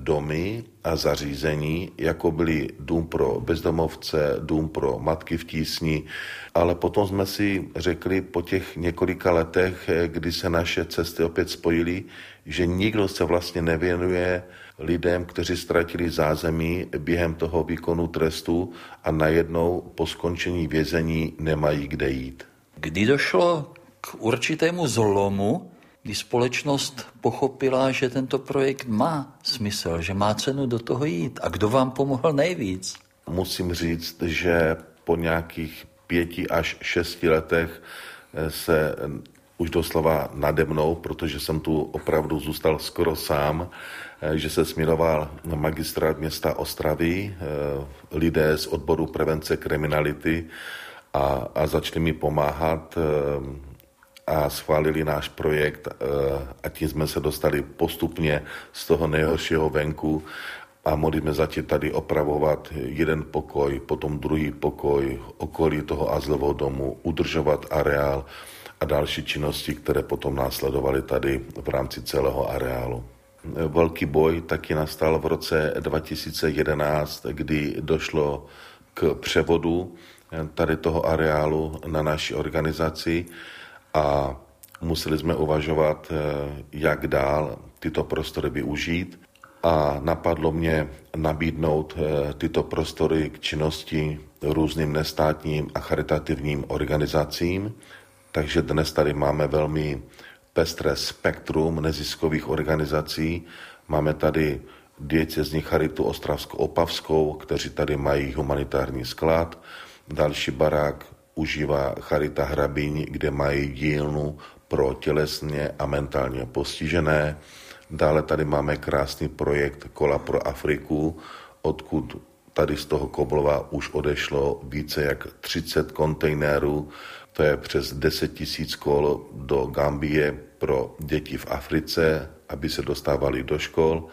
domy a zařízení, jako byly dům pro bezdomovce, dům pro matky v tísni, ale potom jsme si řekli po těch několika letech, kdy se naše cesty opět spojily, že nikdo se vlastně nevěnuje lidem, kteří ztratili zázemí během toho výkonu trestu a najednou po skončení vězení nemají kde jít. Kdy došlo k určitému zlomu, kdy společnost pochopila, že tento projekt má smysl, že má cenu do toho jít? A kdo vám pomohl nejvíc? Musím říct, že po nějakých 5 až 6 letech se už doslova nade mnou, protože jsem tu opravdu zůstal skoro sám, že se směroval magistrát města Ostravy, lidé z odboru prevence kriminality a začali mi pomáhat a schválili náš projekt a tím jsme se dostali postupně z toho nejhoršího venku a mohli jsme začít tady opravovat jeden pokoj, potom druhý pokoj, okolí toho azylového domu, udržovat areál a další činnosti, které potom následovaly tady v rámci celého areálu. Velký boj taky nastal v roce 2011, kdy došlo k převodu tady toho areálu na naši organizaci a museli jsme uvažovat, jak dál tyto prostory využít a napadlo mě nabídnout tyto prostory k činnosti různým nestátním a charitativním organizacím. Takže dnes tady máme velmi pestré spektrum neziskových organizací. Máme tady diecézní charitu Ostravsko-Opavskou, kteří tady mají humanitární sklad. Další barák užívá charita Hrabíň, kde mají dílnu pro tělesně a mentálně postižené. Dále tady máme krásný projekt Kola pro Afriku, odkud tady z toho Koblova už odešlo více jak 30 kontejnerů. To je přes 10 000 kol do Gambie pro děti v Africe, aby se dostávali do škol.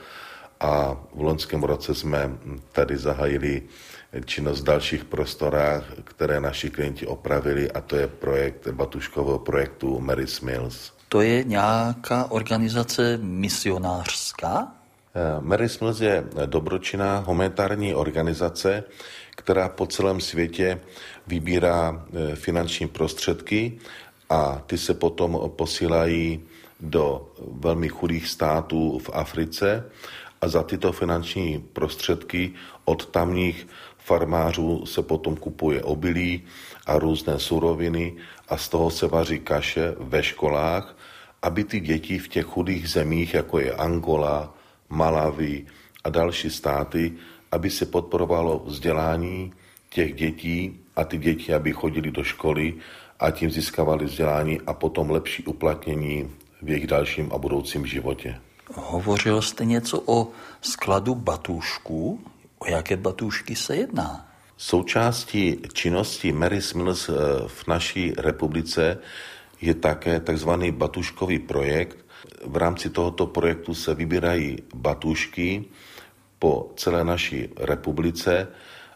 A v loňském roce jsme tady zahájili činnost v dalších prostorách, které naši klienti opravili, a to je projekt batuškového projektu Mary's Mills. To je nějaká organizace misionářská? Mary's Mills je dobročinná humanitární organizace, která po celém světě vybírá finanční prostředky a ty se potom posílají do velmi chudých států v Africe a za tyto finanční prostředky od tamních farmářů se potom kupuje obilí a různé suroviny a z toho se vaří kaše ve školách, aby ty děti v těch chudých zemích, jako je Angola, Malawi a další státy, aby se podporovalo vzdělání těch dětí a ty děti, aby chodili do školy a tím získávali vzdělání a potom lepší uplatnění v jejich dalším a budoucím životě. Hovořil jste něco o skladu batůžků. O jaké batůžky se jedná? Součástí činnosti Mary's Mills v naší republice je také takzvaný batůžkový projekt. V rámci tohoto projektu se vybírají batůžky po celé naší republice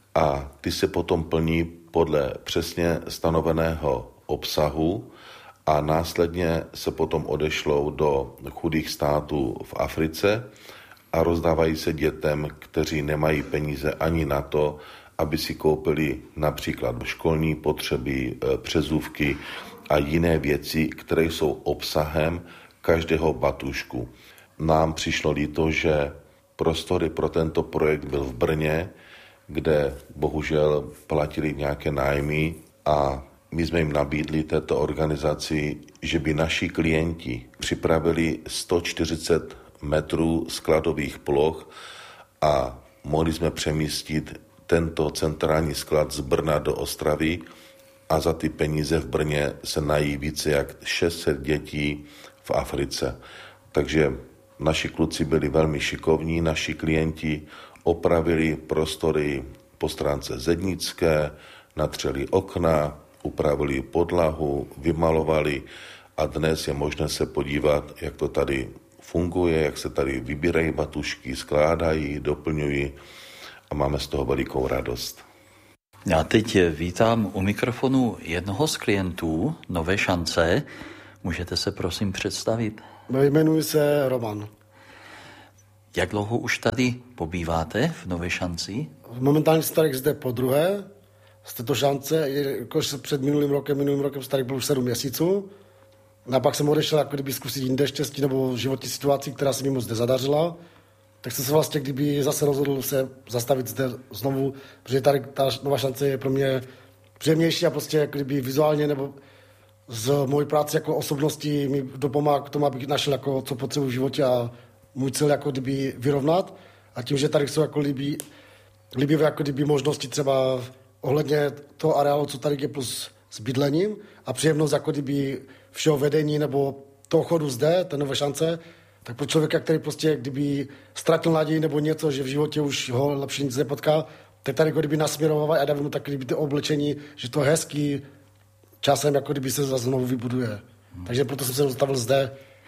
a ty se potom plní podle přesně stanoveného obsahu a následně se potom odešlou do chudých států v Africe a rozdávají se dětem, kteří nemají peníze ani na to, aby si koupili například školní potřeby, přezůvky a jiné věci, které jsou obsahem každého batůžku. Nám přišlo líto, že prostory pro tento projekt byl v Brně, kde bohužel platili nějaké nájmy a my jsme jim nabídli této organizaci, že by naši klienti připravili 140 metrů skladových ploch a mohli jsme přemístit tento centrální sklad z Brna do Ostravy a za ty peníze v Brně se nají více jak 600 dětí v Africe. Takže naši kluci byli velmi šikovní, naši klienti opravili prostory po stránce zednické, natřeli okna, upravili podlahu, vymalovali a dnes je možné se podívat, jak to tady funguje, jak se tady vybírají batušky, skládají, doplňují a máme z toho velikou radost. Já teď vítám u mikrofonu jednoho z klientů Nové šance. Můžete se prosím představit? Jmenuji se Roman. Jak dlouho už tady pobýváte v Nové Šanci? Momentálně Starek zde po druhé, z této šance, jakož před minulým rokem Starek byl už 7 měsíců. A pak jsem odešel jako kdyby zkusit jinde štěstí nebo životní situaci, která se mi moc nezadařila. Tak jsem se vlastně kdyby zase rozhodl se zastavit zde znovu, protože tady ta Nová Šance je pro mě příjemnější a prostě jako kdyby vizuálně nebo z mojí práce jako osobnosti mi dopomáhá k tomu, abych našel jako co potřebuji v životě a můj cíl jako kdyby vyrovnat. A tím, že tady jsou jako líbivé jako kdyby možnosti třeba ohledně toho areálu, co tady je plus s bydlením a příjemnost jako kdyby všeho vedení nebo toho chodu zde, té Nové Šance, tak pro člověka, který prostě kdyby ztratil naději nebo něco, že v životě už ho lepší nic nepotká, tak tady jako kdyby nasměroval a dává mu tak kdyby to oblečení, že to hezký časem jako kdyby se zase znovu vybuduje. Takže proto jsem se dostavil zde.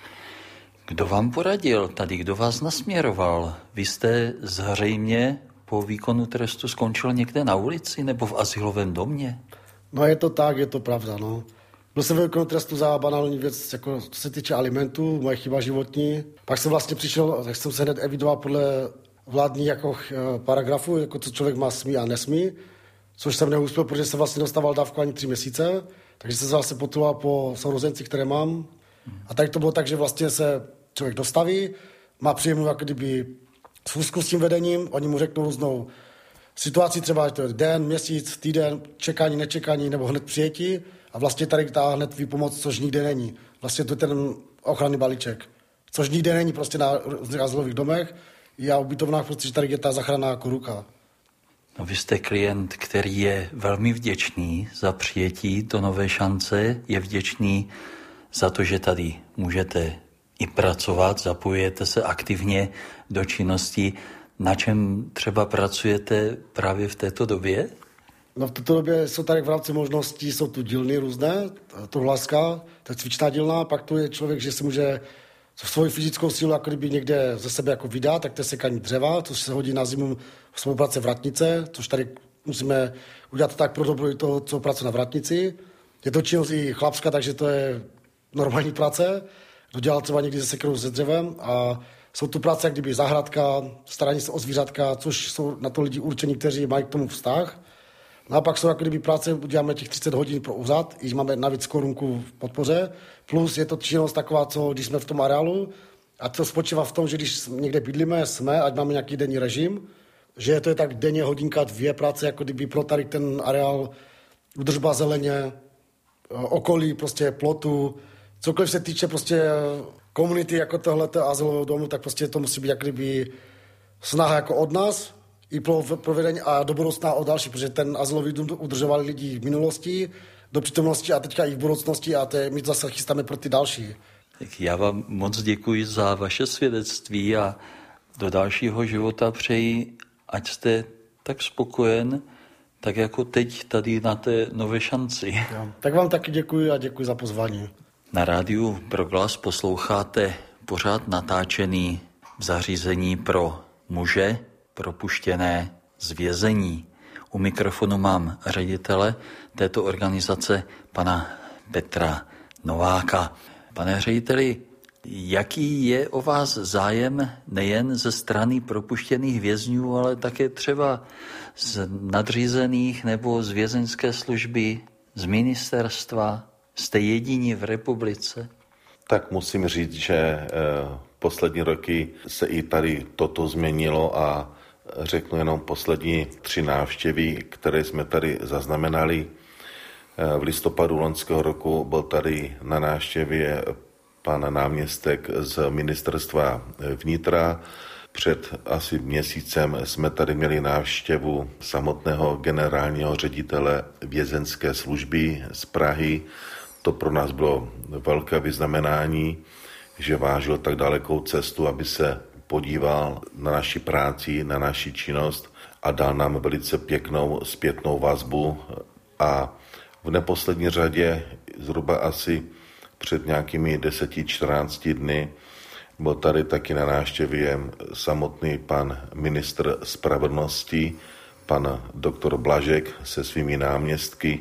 Kdo vám poradil tady, kdo vás nasměroval? Vy jste zřejmě po výkonu trestu skončil někde na ulici nebo v azylovém domě? No je to tak, je to pravda, no. Byl jsem ve výkonu trestu za banální věc, jako co se týče alimentů, moje chyba životní. Pak jsem vlastně přišel, tak jsem se hned evidoval podle vládní jako paragrafu, jako co člověk má smí a nesmí, což jsem neuspěl, protože jsem vlastně dostával dávku ani 3 měsíce, takže jsem se vlastně potuloval po sourozencích, které mám. A tady to bylo tak, že vlastně se člověk dostaví, má příjemnou jako kdyby schůzku s tím vedením, oni mu řeknou různou situaci, třeba to je den, měsíc, týden, čekání, nečekání nebo hned přijetí a vlastně tady dá hned výpomoc, což nikde není. Vlastně to je ten ochranný balíček, což nikde není prostě na azylových domech a ubytovnách, protože tady je ta záchranná jako ruka. No, vy jste klient, který je velmi vděčný za přijetí do Nové Šance, je vděčný za to, že tady můžete i pracovat, zapojujete se aktivně do činnosti. Na čem třeba pracujete právě v této době? No v této době jsou tady v rámci možností, jsou tu dílny různé, to Hlaska, to je cvičná dílna, pak tu je člověk, že se může svoji fyzickou sílu jako kdyby někde ze sebe jako vydá, tak to je sekání dřeva, což se hodí na zimu spolupráce vratnice, což tady musíme udělat tak pro dobro i toho, co pracuje na vratnici. Je to činnost i chlapská, takže to je normální práce. Dodělal třeba někdy se sekerou se dřevem a jsou tu práce jak kdyby zahradka, starání se o zvířatka, což jsou na to lidi určení, kteří mají k tomu vztah. No a pak jsou jako kdyby práce, uděláme těch 30 hodin pro úřad, již máme navíc korunku v podpoře, plus je to činnost taková, co když jsme v tom areálu, a to spočívá v tom, že když někde bydlíme, ať máme nějaký denní režim, že to je tak denně hodinka 2 práce, jako kdyby pro tady ten areál, údržba zeleně, okolí, prostě plotu, cokoliv se týče prostě komunity jako tohleto azylového domu, tak prostě to musí být jak kdyby snaha jako od nás, i pro provedení a do budoucna o další, protože ten azylový dům udržovali lidi v minulosti, do přítomnosti a teďka i v budoucnosti a my zase chystáme pro ty další. Tak já vám moc děkuji za vaše svědectví a do dalšího života přeji, ať jste tak spokojen, tak jako teď tady na té Nové Šanci. Jo. Tak vám taky děkuji a děkuji za pozvání. Na rádiu Proglas posloucháte pořád natáčený v zařízení pro muže propuštěné z vězení. U mikrofonu mám ředitele této organizace, pana Petra Nováka. Pane řediteli, jaký je o vás zájem nejen ze strany propuštěných vězňů, ale také třeba z nadřízených nebo z vězeňské služby, z ministerstva? Jste jediní v republice? Tak musím říct, že poslední roky se i tady toto změnilo a řeknu jenom poslední 3 návštěvy, které jsme tady zaznamenali. V listopadu loňského roku byl tady na návštěvě pan náměstek z ministerstva vnitra. Před asi měsícem jsme tady měli návštěvu samotného generálního ředitele vězeňské služby z Prahy. To pro nás bylo velké vyznamenání, že vážil tak dalekou cestu, aby se podíval na naši práci, na naši činnost a dal nám velice pěknou zpětnou vazbu. A v neposlední řadě zhruba asi před nějakými 10-14 dny byl tady taky na návštěvě samotný pan ministr spravedlnosti, pan doktor Blažek se svými náměstky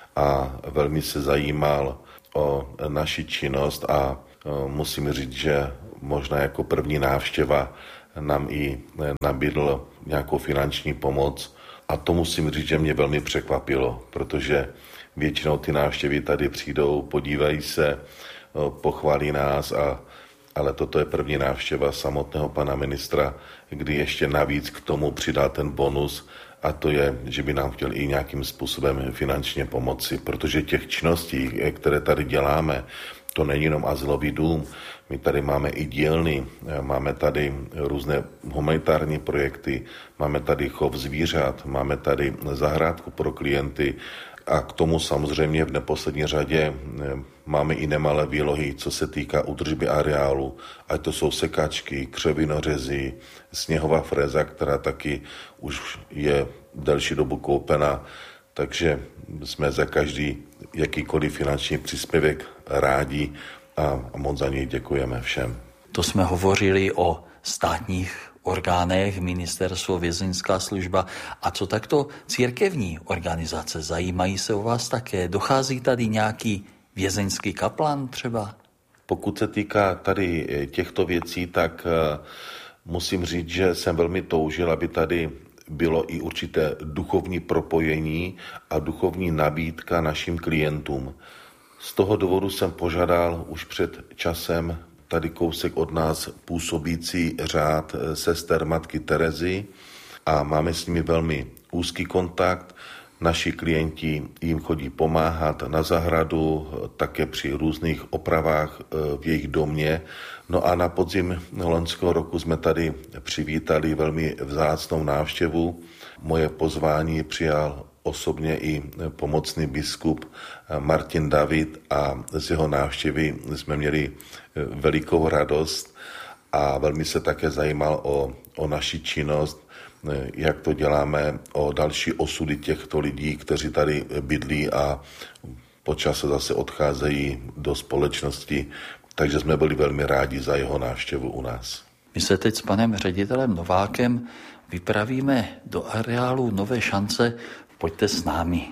a velmi se zajímal o naši činnost a musím říct, že možná jako první návštěva nám i nabídl nějakou finanční pomoc. A to musím říct, že mě velmi překvapilo, protože většinou ty návštěvy tady přijdou, podívají se, pochválí nás, ale toto je první návštěva samotného pana ministra, kdy ještě navíc k tomu přidá ten bonus, a to je, že by nám chtěl i nějakým způsobem finančně pomoci, protože těch činností, které tady děláme, to není jenom azylový dům, my tady máme i dílny, máme tady různé humanitární projekty, máme tady chov zvířat, máme tady zahrádku pro klienty a k tomu samozřejmě v neposlední řadě máme i nemalé výlohy, co se týká údržby areálu, ať to jsou sekačky, křevinořezy, sněhová fréza, která taky už je delší dobu koupena, takže jsme za každý jakýkoliv finanční příspěvek rádi a moc za něj děkujeme všem. To jsme hovořili o státních orgánech, ministerstvo, vězeňská služba. A co takto církevní organizace? Zajímají se o vás také? Dochází tady nějaký vězeňský kaplan třeba? Pokud se týká tady těchto věcí, tak musím říct, že jsem velmi toužil, aby tady bylo i určité duchovní propojení a duchovní nabídka našim klientům. Z toho důvodu jsem požádal už před časem tady kousek od nás působící řád sester matky Terezy a máme s nimi velmi úzký kontakt. Naši klienti jim chodí pomáhat na zahradu, také při různých opravách v jejich domě. No a na podzim loňského roku jsme tady přivítali velmi vzácnou návštěvu. Moje pozvání přijal osobně i pomocný biskup Martin David a z jeho návštěvy jsme měli velikou radost a velmi se také zajímal o naši činnost, jak to děláme, o další osudy těchto lidí, kteří tady bydlí a po čase zase odcházejí do společnosti, takže jsme byli velmi rádi za jeho návštěvu u nás. My se teď s panem ředitelem Novákem vypravíme do areálu Nové šance. Pojďte s námi.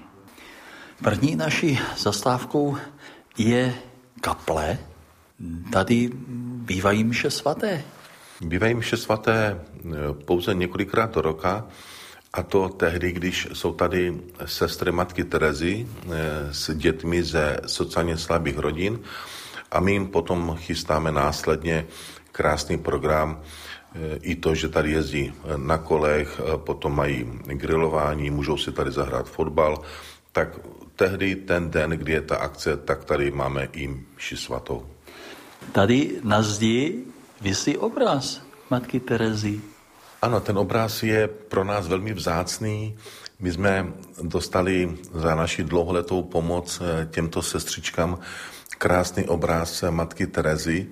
První naší zastávkou je kaple. Tady bývají mše svaté. Bývají mše svaté pouze několikrát do roka, a to tehdy, když jsou tady sestry matky Terezy s dětmi ze sociálně slabých rodin a my jim potom chystáme následně krásný program, i to, že tady jezdí na kolech, potom mají grilování, můžou si tady zahrát fotbal, tak tehdy ten den, kdy je ta akce, tak tady máme i mši svatou. Tady na zdi visí obraz matky Terezy. Ano, ten obraz je pro nás velmi vzácný. My jsme dostali za naši dlouholetou pomoc těmto sestřičkám krásný obraz matky Terezy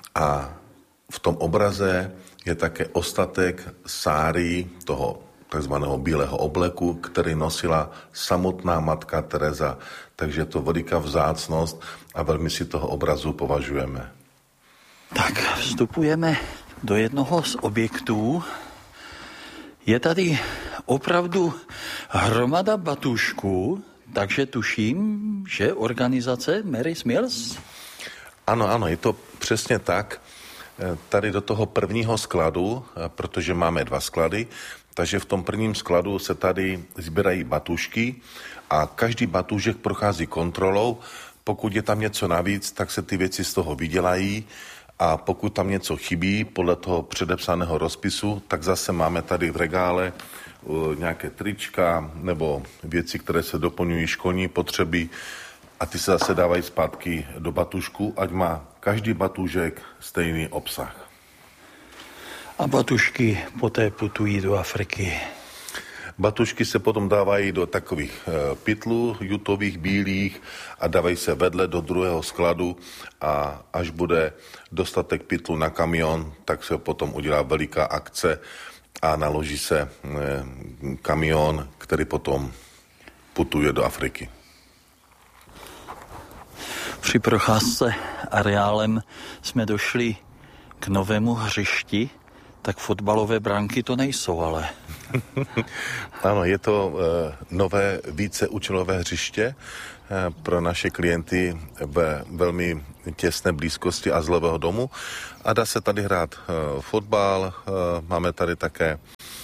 a v tom obraze je také ostatek sáry, toho takzvaného bílého obleku, který nosila samotná matka Tereza. Takže je to veliká vzácnost a velmi si toho obrazu považujeme. Tak vstupujeme do jednoho z objektů. Je tady opravdu hromada batůžků, takže tuším, že organizace Mary's Meals? Ano, je to přesně tak. Tady do toho prvního skladu, protože máme 2 sklady, takže v tom prvním skladu se tady sbírají batůžky a každý batůžek prochází kontrolou. Pokud je tam něco navíc, tak se ty věci z toho vydělají a pokud tam něco chybí podle toho předepsaného rozpisu, tak zase máme tady v regále nějaké trička nebo věci, které se doplňují školní potřeby a ty se zase dávají zpátky do batůžku, ať má každý batůžek stejný obsah. A batůžky poté putují do Afriky. Batušky se potom dávají do takových pytlů jutových, bílých a dávají se vedle do druhého skladu a až bude dostatek pytlů na kamion, tak se potom udělá veliká akce a naloží se kamion, který potom putuje do Afriky. Při procházce areálem jsme došli k novému hřišti, tak fotbalové branky to nejsou, ale... Ano, je to nové víceúčelové hřiště pro naše klienty ve velmi těsné blízkosti azylového domu a dá se tady hrát fotbal, máme tady také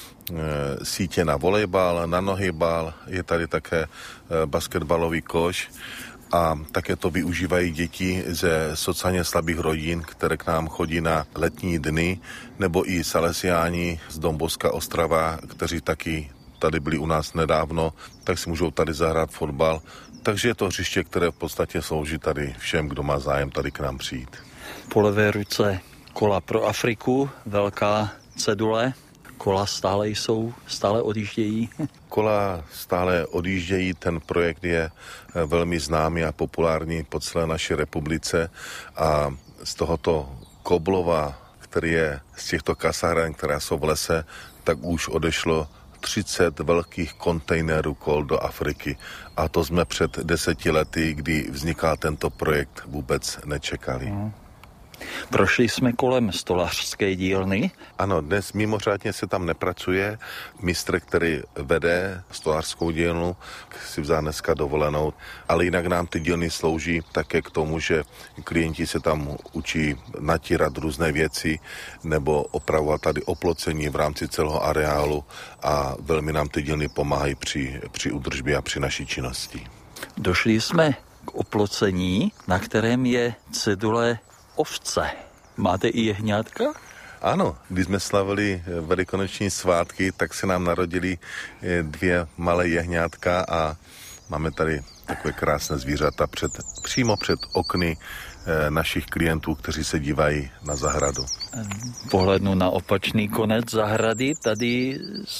sítě na volejbal, na nohybal, je tady také basketbalový koš a také to využívají děti ze sociálně slabých rodin, které k nám chodí na letní dny, nebo i salesiáni z Domboska Ostrava, kteří taky tady byli u nás nedávno, tak si můžou tady zahrát fotbal. Takže je to hřiště, které v podstatě slouží tady všem, kdo má zájem tady k nám přijít. Po levé ruce kola pro Afriku, velká cedule. Kola stále odjíždějí. Kola stále odjíždějí, ten projekt je velmi známý a populární po celé naší republice a z tohoto Koblova, který je z těchto kasáren, které jsou v lese, tak už odešlo 30 velkých kontejnerů kol do Afriky. A to jsme před 10 lety, kdy vznikal tento projekt, vůbec nečekali. Prošli jsme kolem stolařské dílny. Ano, dnes mimořádně se tam nepracuje. Mistr, který vede stolařskou dílnu, si vzal dneska dovolenou, ale jinak nám ty dílny slouží také k tomu, že klienti se tam učí natírat různé věci nebo opravovat tady oplocení v rámci celého areálu a velmi nám ty dílny pomáhají při údržbě a při naší činnosti. Došli jsme k oplocení, na kterém je cedule ovce. Máte i jehňátka? Ano, když jsme slavili velikonoční svátky, tak se nám narodili 2 malé jehňátka a máme tady takové krásné zvířata přímo před okny našich klientů, kteří se dívají na zahradu. Pohlednu na opačný konec zahrady, tady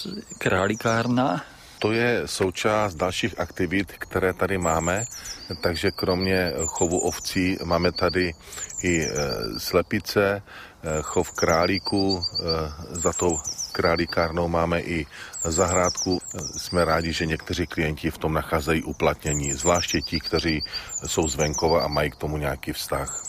králíkárna. To je součást dalších aktivit, které tady máme, takže kromě chovu ovcí máme tady i slepice, chov králíků, za tou králíkárnou máme i zahrádku. Jsme rádi, že někteří klienti v tom nacházejí uplatnění, zvláště ti, kteří jsou z venkova a mají k tomu nějaký vztah.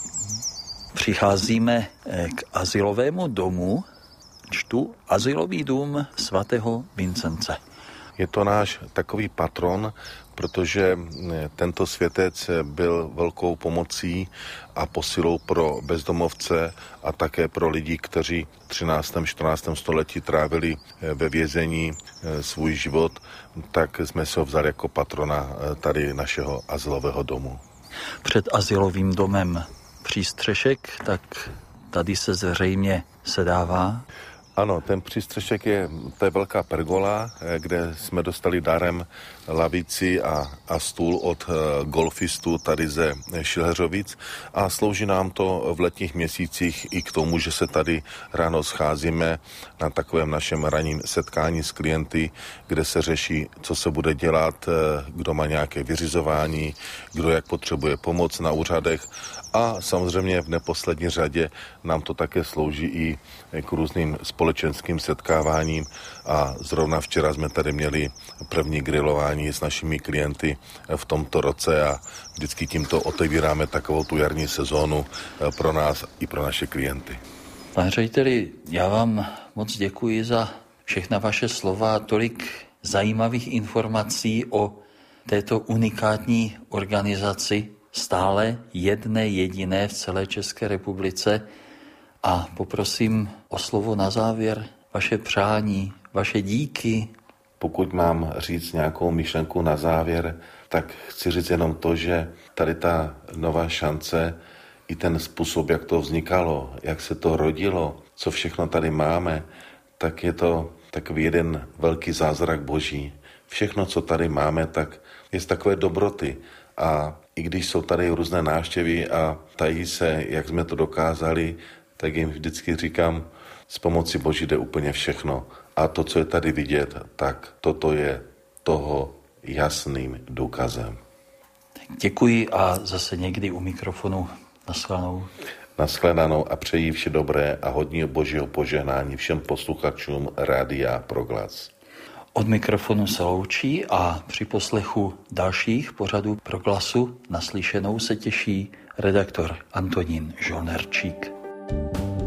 Přicházíme k azylovému domu, čtu Azylový dům svatého Vincence. Je to náš takový patron, protože tento světec byl velkou pomocí a posilou pro bezdomovce a také pro lidi, kteří v 13. 14. století trávili ve vězení svůj život, tak jsme se ho vzali jako patrona tady našeho azylového domu. Před azylovým domem přístřešek, tak tady se zřejmě sedává. Ano, ten přístřešek to je velká pergola, kde jsme dostali darem lavici a stůl od golfistů tady ze Šilheřovic a slouží nám to v letních měsících i k tomu, že se tady ráno scházíme na takovém našem ranním setkání s klienty, kde se řeší, co se bude dělat, kdo má nějaké vyřizování, kdo jak potřebuje pomoc na úřadech a samozřejmě v neposlední řadě nám to také slouží i k různým společenským setkáváním a zrovna včera jsme tady měli první grilování s našimi klienty v tomto roce a vždycky tímto otevíráme takovou tu jarní sezónu pro nás i pro naše klienty. Pane řediteli, já vám moc děkuji za všechna vaše slova, tolik zajímavých informací o této unikátní organizaci, stále jedné jediné v celé České republice a poprosím o slovo na závěr, vaše přání, vaše díky. Pokud mám říct nějakou myšlenku na závěr, tak chci říct jenom to, že tady ta nová šance i ten způsob, jak to vznikalo, jak se to rodilo, co všechno tady máme, tak je to takový jeden velký zázrak boží. Všechno, co tady máme, tak je z takové dobroty. A i když jsou tady různé návštěvy a tají se, jak jsme to dokázali, tak jim vždycky říkám, s pomocí boží jde úplně všechno. A to, co je tady vidět, tak toto je toho jasným důkazem. Děkuji a zase někdy u mikrofonu. Naschledanou. Naschledanou a přeji vše dobré a hodně božího požehnání všem posluchačům Rádia Proglas. Od mikrofonu se loučí a při poslechu dalších pořadů Proglasu naslyšenou se těší redaktor Antonín Žolnerčík.